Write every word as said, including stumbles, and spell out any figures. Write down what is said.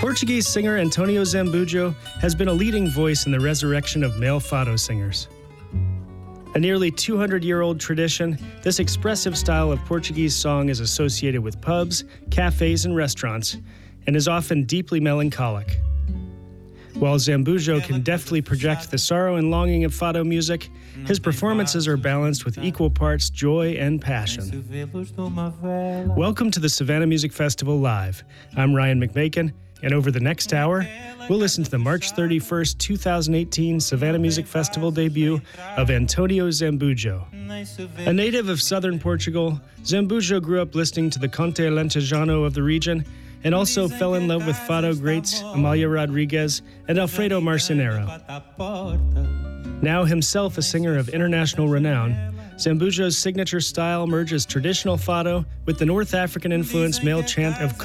Portuguese singer Antonio Zambujo has been a leading voice in the resurrection of male fado singers. A nearly two hundred year old tradition, this expressive style of Portuguese song is associated with pubs, cafes, and restaurants, and is often deeply melancholic. While Zambujo can deftly project the sorrow and longing of fado music, his performances are balanced with equal parts joy and passion. Welcome to the Savannah Music Festival Live. I'm Ryan McMakin, and over the next hour, we'll listen to the March thirty-first, twenty eighteen Savannah Music Festival debut of Antonio Zambujo. A native of southern Portugal, Zambujo grew up listening to the Conte Alentejano of the region and also fell in love with fado greats Amalia Rodriguez and Alfredo Marcenero. Now himself a singer of international renown, Zambujo's signature style merges traditional fado with the North African-influenced male chant of